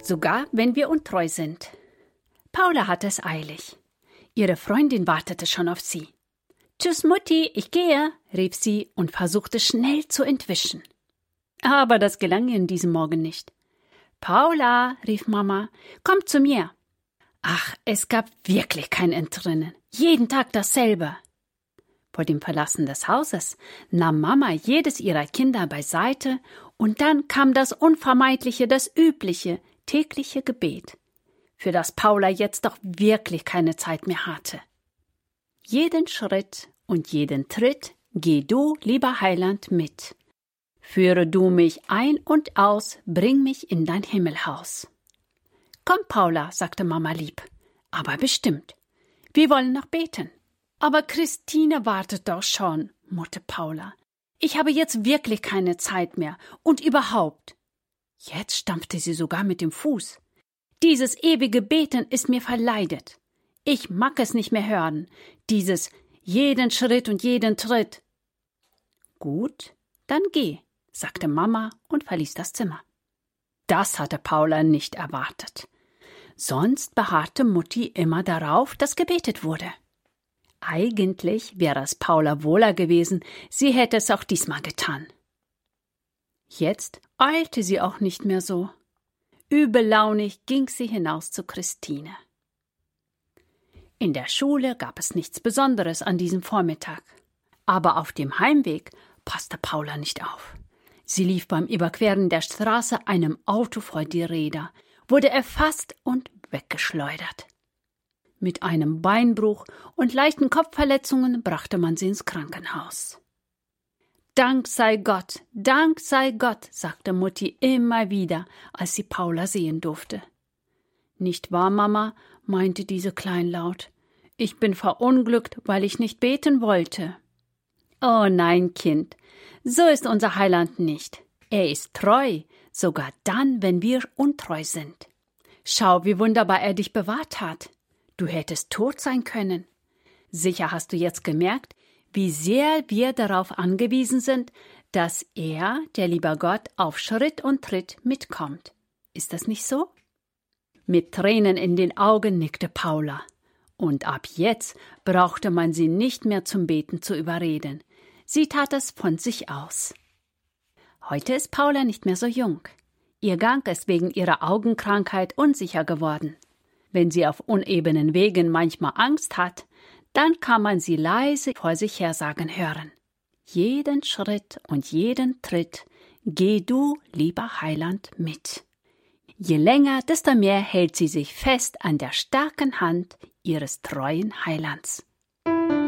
sogar wenn wir untreu sind. Paula hatte es eilig. Ihre Freundin wartete schon auf sie. »Tschüss, Mutti, ich gehe«, rief sie und versuchte schnell zu entwischen. Aber das gelang ihr diesem Morgen nicht. »Paula«, rief Mama, »komm zu mir.« Ach, es gab wirklich kein Entrinnen. Jeden Tag dasselbe. Vor dem Verlassen des Hauses nahm Mama jedes ihrer Kinder beiseite und dann kam das Unvermeidliche, das übliche, tägliche Gebet, für das Paula jetzt doch wirklich keine Zeit mehr hatte. Jeden Schritt und jeden Tritt geh du, lieber Heiland, mit. Führe du mich ein und aus, bring mich in dein Himmelhaus. Komm, Paula, sagte Mama lieb, aber bestimmt. Wir wollen noch beten. Aber Christine wartet doch schon, murrte Paula. Ich habe jetzt wirklich keine Zeit mehr. Und überhaupt. Jetzt stampfte sie sogar mit dem Fuß. Dieses ewige Beten ist mir verleidet. Ich mag es nicht mehr hören. Dieses jeden Schritt und jeden Tritt. Gut, dann geh, sagte Mama und verließ das Zimmer. Das hatte Paula nicht erwartet. Sonst beharrte Mutti immer darauf, dass gebetet wurde. Eigentlich wäre es Paula wohler gewesen, sie hätte es auch diesmal getan. Jetzt eilte sie auch nicht mehr so. Übellaunig ging sie hinaus zu Christine. In der Schule gab es nichts Besonderes an diesem Vormittag. Aber auf dem Heimweg passte Paula nicht auf. Sie lief beim Überqueren der Straße einem Auto vor die Räder, wurde erfasst und weggeschleudert. Mit einem Beinbruch und leichten Kopfverletzungen brachte man sie ins Krankenhaus. Dank sei Gott, sagte Mutti immer wieder, als sie Paula sehen durfte. Nicht wahr, Mama, meinte diese kleinlaut. Ich bin verunglückt, weil ich nicht beten wollte. Oh nein, Kind, so ist unser Heiland nicht. Er ist treu, sogar dann, wenn wir untreu sind. Schau, wie wunderbar er dich bewahrt hat. Du hättest tot sein können. Sicher hast du jetzt gemerkt, wie sehr wir darauf angewiesen sind, dass er, der lieber Gott, auf Schritt und Tritt mitkommt. Ist das nicht so? Mit Tränen in den Augen nickte Paula. Und ab jetzt brauchte man sie nicht mehr zum Beten zu überreden. Sie tat es von sich aus. Heute ist Paula nicht mehr so jung. Ihr Gang ist wegen ihrer Augenkrankheit unsicher geworden. Wenn sie auf unebenen Wegen manchmal Angst hat, dann kann man sie leise vor sich her sagen hören. Jeden Schritt und jeden Tritt geh du, lieber Heiland, mit. Je länger, desto mehr hält sie sich fest an der starken Hand ihres treuen Heilands.